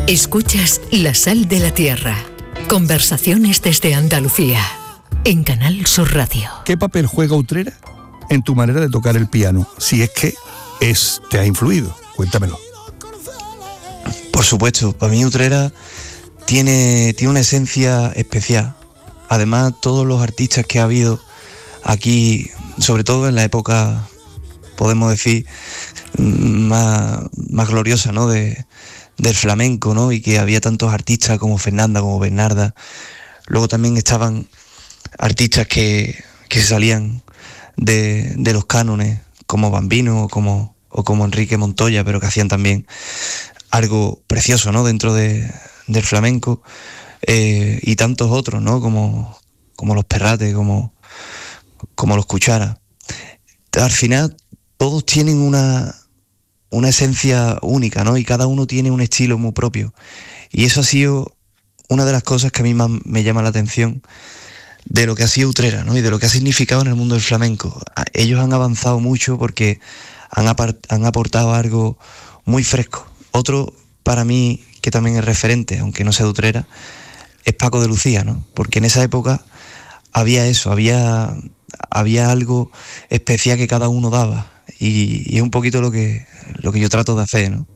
Escuchas La Sal de la Tierra. Conversaciones desde Andalucía. En Canal Sur Radio. ¿Qué papel juega Utrera en tu manera de tocar el piano? Si es que te ha influido. Cuéntamelo. Por supuesto, para mí Utrera tiene una esencia especial. Además, todos los artistas que ha habido aquí, sobre todo en la época, podemos decir, más gloriosa, ¿no? Del flamenco, ¿no? Y que había tantos artistas como Fernanda, como Bernarda. Luego también estaban artistas que salían de los cánones, como Bambino o como Enrique Montoya, pero que hacían también algo precioso, ¿no? Dentro del flamenco, y tantos otros, ¿no? Como los Perrate, como los Cuchara. Al final todos tienen una esencia única, ¿no? Y cada uno tiene un estilo muy propio. Y eso ha sido una de las cosas que a mí más me llama la atención de lo que ha sido Utrera, ¿no? Y de lo que ha significado en el mundo del flamenco. Ellos han avanzado mucho porque han aportado algo muy fresco. Otro, para mí, que también es referente, aunque no sea de Utrera, es Paco de Lucía, ¿no? Porque en esa época había eso, había algo especial que cada uno daba. Y es un poquito lo que yo trato de hacer, ¿no?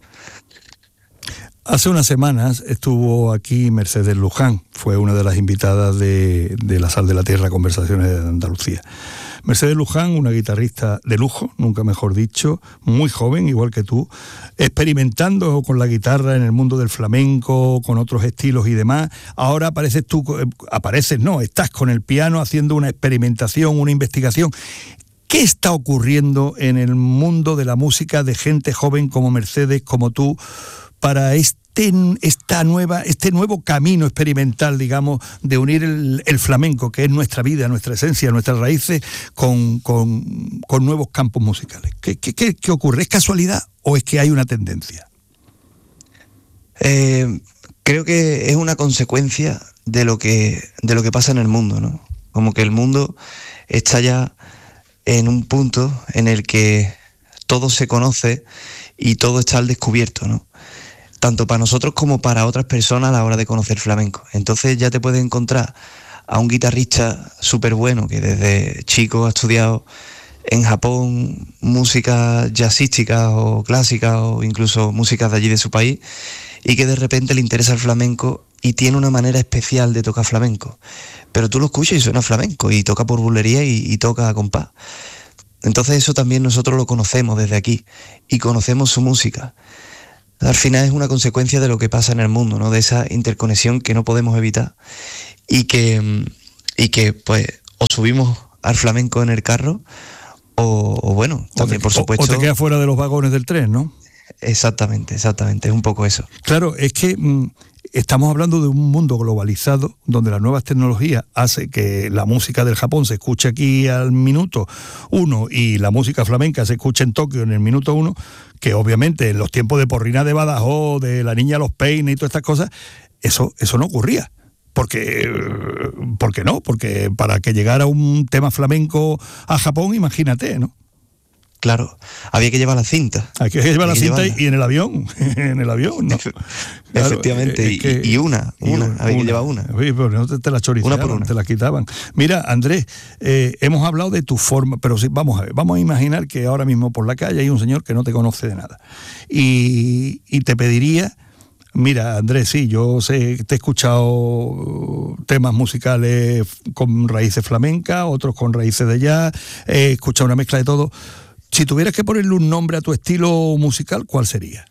Hace unas semanas estuvo aquí Mercedes Luján, fue una de las invitadas de La Sal de la Tierra, Conversaciones de Andalucía. Mercedes Luján, una guitarrista de lujo, nunca mejor dicho, muy joven, igual que tú, experimentando con la guitarra en el mundo del flamenco, con otros estilos y demás. Ahora estás con el piano haciendo una experimentación, una investigación. ¿Qué está ocurriendo en el mundo de la música de gente joven como Mercedes, como tú, para este nuevo camino experimental, digamos, de unir el flamenco, que es nuestra vida, nuestra esencia, nuestras raíces, con nuevos campos musicales? ¿Qué ocurre? ¿Es casualidad o es que hay una tendencia? Creo que es una consecuencia de lo que pasa en el mundo, ¿no? Como que el mundo está ya en un punto en el que todo se conoce y todo está al descubierto, ¿no? Tanto para nosotros como para otras personas a la hora de conocer flamenco. Entonces ya te puedes encontrar a un guitarrista súper bueno que desde chico ha estudiado en Japón música jazzística o clásica o incluso músicas de allí de su país, y que de repente le interesa el flamenco y tiene una manera especial de tocar flamenco. Pero tú lo escuchas y suena flamenco, y toca por bulería y toca a compás. Entonces eso también nosotros lo conocemos desde aquí y conocemos su música. Al final es una consecuencia de lo que pasa en el mundo, ¿no? De esa interconexión que no podemos evitar y que pues o subimos al flamenco en el carro o bueno, también por supuesto... O te quedas fuera de los vagones del tren, ¿no? Exactamente, es un poco eso. Claro, es que estamos hablando de un mundo globalizado donde las nuevas tecnologías hacen que la música del Japón se escuche aquí al minuto 1 y la música flamenca se escuche en Tokio en el minuto 1, que obviamente en los tiempos de Porrina de Badajoz, de La Niña Los Peines y todas estas cosas, eso no ocurría. ¿Por qué no? Porque para que llegara un tema flamenco a Japón, imagínate, ¿no? Claro, había que llevar la cinta. Hay que llevar la cinta y en el avión, ¿no? Efectivamente, claro, y una, había que llevar una. Sí, pero no te la chorizaban, una por una. Te la quitaban. Mira, Andrés, hemos hablado de tu forma, pero sí, vamos a imaginar que ahora mismo por la calle hay un señor que no te conoce de nada. Y te pediría... Mira, Andrés, sí, yo sé que te he escuchado temas musicales con raíces flamencas, otros con raíces de jazz, he escuchado una mezcla de todo. Si tuvieras que ponerle un nombre a tu estilo musical, ¿cuál sería?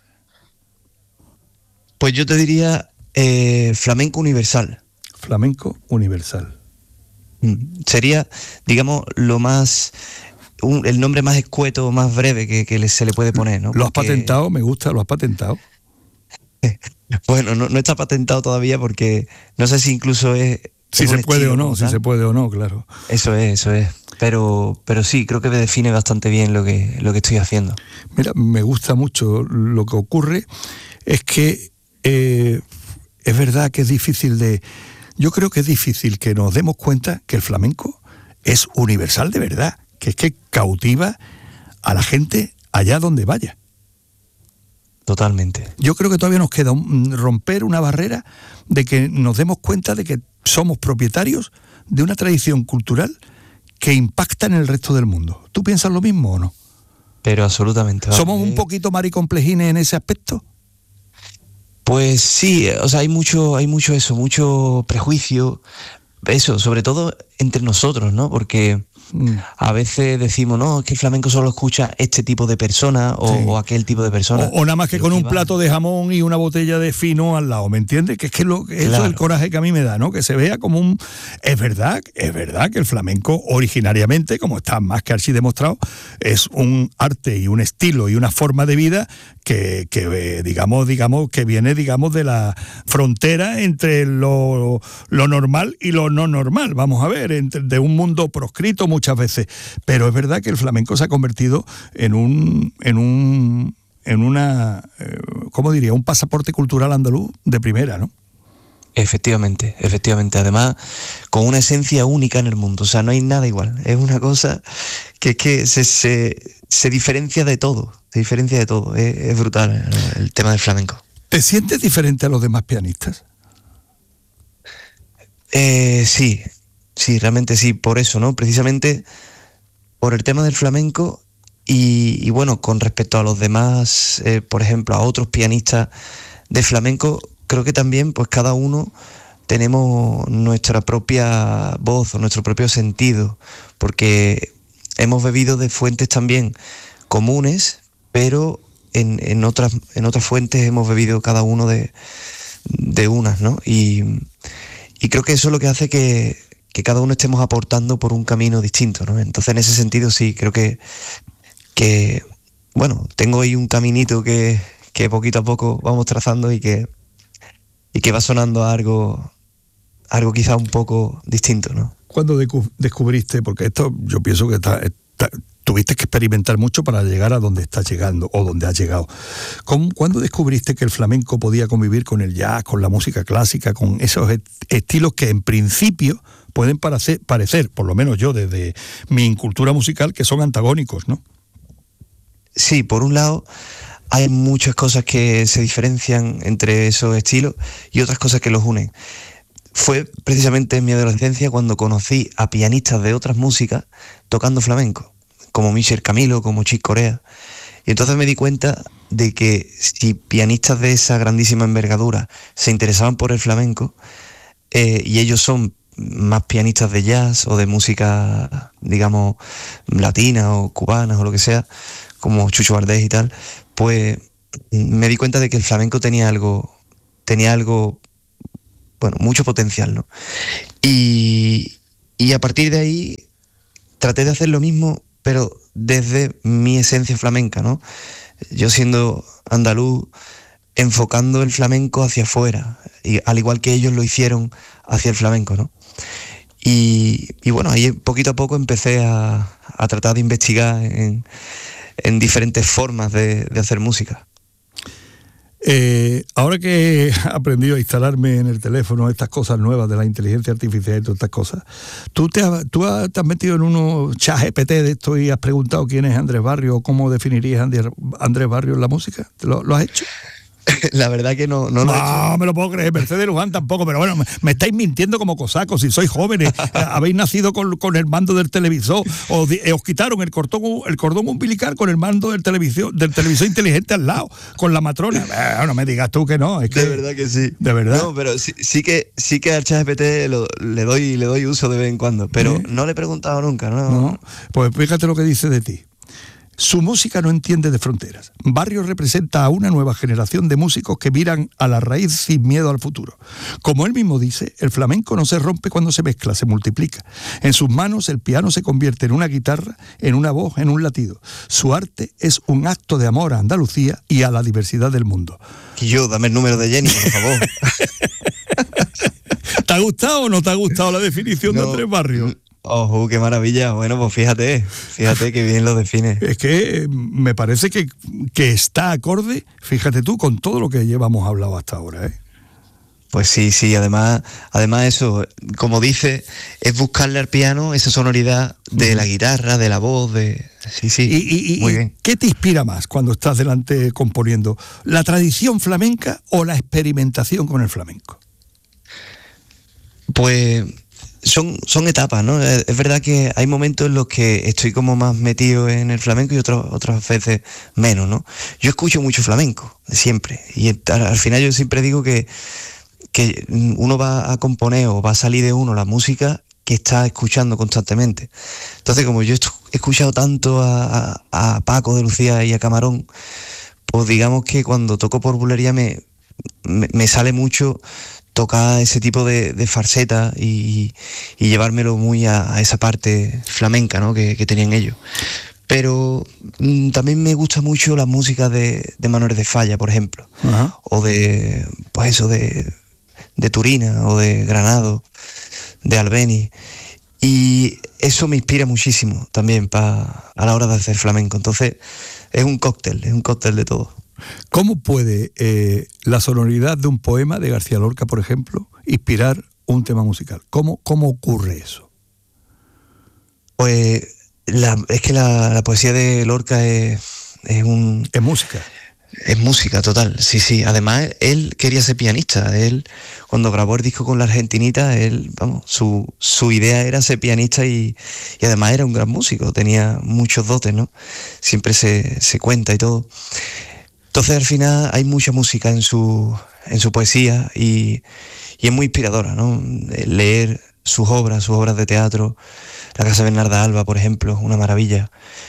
Pues yo te diría flamenco universal. Flamenco universal. Sería, digamos, el nombre más escueto, más breve que se le puede poner, ¿no? ¿Lo has patentado? Me gusta, ¿lo has patentado? Bueno, no está patentado todavía porque no sé si incluso es... Si se puede o no, claro. Eso es. Pero sí, creo que me define bastante bien lo que estoy haciendo. Mira, me gusta mucho. Lo que ocurre es que es verdad que es difícil yo creo que es difícil que nos demos cuenta que el flamenco es universal de verdad, que es que cautiva a la gente allá donde vaya. Totalmente. Yo creo que todavía nos queda romper una barrera de que nos demos cuenta de que somos propietarios de una tradición cultural que impacta en el resto del mundo. ¿Tú piensas lo mismo o no? Pero absolutamente. ¿Somos un poquito maricomplejines en ese aspecto? Pues sí, o sea, hay mucho eso, mucho prejuicio, eso, sobre todo entre nosotros, ¿no? Porque a veces decimos, no, es que el flamenco solo escucha este tipo de persona o aquel tipo de persona. O nada más que con un plato de jamón y una botella de fino al lado, ¿me entiendes? Que es que eso es el coraje que a mí me da, ¿no? Que se vea como un... Es verdad que el flamenco originariamente, como está más que archidemostrado, es un arte y un estilo y una forma de vida que digamos que viene, digamos, de la frontera entre lo normal y lo no normal, vamos a ver, de un mundo proscrito muchas veces, pero es verdad que el flamenco se ha convertido en una, ¿cómo diría? Un pasaporte cultural andaluz de primera, ¿no? Efectivamente. Además, con una esencia única en el mundo. O sea, no hay nada igual. Es una cosa que es que se diferencia de todo. Es brutal el tema del flamenco. ¿Te sientes diferente a los demás pianistas? Sí, realmente sí. Por eso, ¿no? Precisamente por el tema del flamenco y bueno, con respecto a los demás, por ejemplo, a otros pianistas de flamenco, creo que también, pues cada uno tenemos nuestra propia voz o nuestro propio sentido, porque hemos bebido de fuentes también comunes, pero en otras fuentes hemos bebido cada uno de unas, ¿no? Y creo que eso es lo que hace que cada uno estemos aportando por un camino distinto, ¿no? Entonces, en ese sentido, sí, creo que bueno, tengo ahí un caminito que poquito a poco vamos trazando y que va sonando algo quizá un poco distinto, ¿no? ¿Cuándo descubriste? Porque esto yo pienso que tuviste que experimentar mucho para llegar a donde estás llegando o donde has llegado. ¿Cuándo descubriste que el flamenco podía convivir con el jazz, con la música clásica, con esos estilos que en principio pueden parecer, por lo menos yo desde mi incultura musical, que son antagónicos, ¿no? Sí, por un lado hay muchas cosas que se diferencian entre esos estilos y otras cosas que los unen. Fue precisamente en mi adolescencia cuando conocí a pianistas de otras músicas tocando flamenco, como Michel Camilo, como Chick Corea. Y entonces me di cuenta de que si pianistas de esa grandísima envergadura se interesaban por el flamenco, y ellos son más pianistas de jazz o de música, digamos, latina o cubana o lo que sea, como Chucho Valdés y tal, pues me di cuenta de que el flamenco tenía algo, bueno, mucho potencial, ¿no? Y a partir de ahí traté de hacer lo mismo, pero desde mi esencia flamenca, ¿no? Yo siendo andaluz, enfocando el flamenco hacia afuera, y al igual que ellos lo hicieron hacia el flamenco, ¿no? Y bueno, ahí poquito a poco empecé a tratar de investigar en diferentes formas de hacer música. Ahora que he aprendido a instalarme en el teléfono estas cosas nuevas de la inteligencia artificial y todas estas cosas, ¿tú te has metido en unos ChatGPT de esto y has preguntado quién es Andrés Barrios o cómo definirías Andrés Barrios en la música? ¿Lo has hecho? La verdad que no lo he hecho. No me lo puedo creer, Mercedes Luján tampoco, pero bueno, me estáis mintiendo como cosacos, si sois jóvenes, habéis nacido con el mando del televisor, os quitaron el cordón umbilical con el mando del televisor inteligente al lado, con la matrona. No me digas tú que no, es que... De verdad que sí. De verdad. No, pero sí que al ChatGPT le doy uso de vez en cuando, pero no le he preguntado nunca, ¿no? No, pues fíjate lo que dice de ti. Su música no entiende de fronteras. Barrios representa a una nueva generación de músicos que miran a la raíz sin miedo al futuro. Como él mismo dice, el flamenco no se rompe cuando se mezcla, se multiplica. En sus manos el piano se convierte en una guitarra, en una voz, en un latido. Su arte es un acto de amor a Andalucía y a la diversidad del mundo. Y yo, dame el número de Jenny, por favor. ¿Te ha gustado o no te ha gustado la definición de Andrés Barrios? ¡Oh, qué maravilla! Bueno, pues fíjate que bien lo define. Es que me parece que está acorde, fíjate tú, con todo lo que llevamos hablado hasta ahora, ¿eh? Pues sí, además eso, como dice, es buscarle al piano esa sonoridad de la guitarra, de la voz, sí, muy bien. ¿Qué te inspira más cuando estás delante componiendo? ¿La tradición flamenca o la experimentación con el flamenco? Pues son etapas, ¿no? Es verdad que hay momentos en los que estoy como más metido en el flamenco y otras veces menos, ¿no? Yo escucho mucho flamenco, siempre, y al final yo siempre digo que uno va a componer o va a salir de uno la música que está escuchando constantemente. Entonces, como yo he escuchado tanto a Paco de Lucía y a Camarón, pues digamos que cuando toco por bulería me sale mucho tocar ese tipo de falseta y llevármelo muy a esa parte flamenca, ¿no? que tenían ellos. Pero también me gusta mucho la música de Manuel de Falla, por ejemplo. Uh-huh. O de, pues eso, de Turina o de Granado, de Albeni. Y eso me inspira muchísimo también a la hora de hacer flamenco. Entonces es un cóctel de todo. ¿Cómo puede la sonoridad de un poema de García Lorca, por ejemplo, inspirar un tema musical? ¿Cómo ocurre eso? Pues es que la poesía de Lorca es música. Es música total, sí. Además, él quería ser pianista. Él, cuando grabó el disco con la Argentinita, su idea era ser pianista y además era un gran músico. Tenía muchos dotes, ¿no? Siempre se cuenta y todo. Entonces, al final, hay mucha música en su poesía y es muy inspiradora, ¿no? Leer sus obras de teatro, La Casa Bernarda Alba, por ejemplo, una maravilla.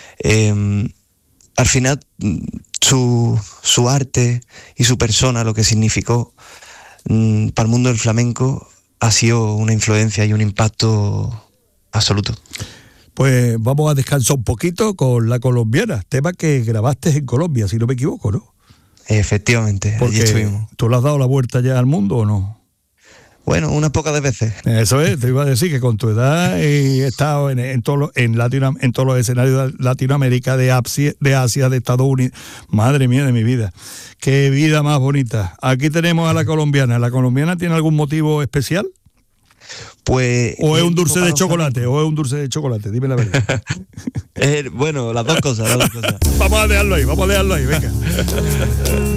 Al final, su arte y su persona, lo que significó para el mundo del flamenco, ha sido una influencia y un impacto absoluto. Pues vamos a descansar un poquito con La Colombiana, tema que grabaste en Colombia, si no me equivoco, ¿no? Efectivamente, allí estuvimos. ¿Tú le has dado la vuelta ya al mundo o no? Bueno, unas pocas de veces. Eso es, te iba a decir que con tu edad he estado en todos los escenarios de Latinoamérica, de Asia, de Estados Unidos. Madre mía de mi vida. Qué vida más bonita. Aquí tenemos a La Colombiana. ¿La Colombiana tiene algún motivo especial? Pues... ¿O es un dulce de chocolate? Dime la verdad. Bueno, las dos cosas. Vamos a dejarlo ahí, venga.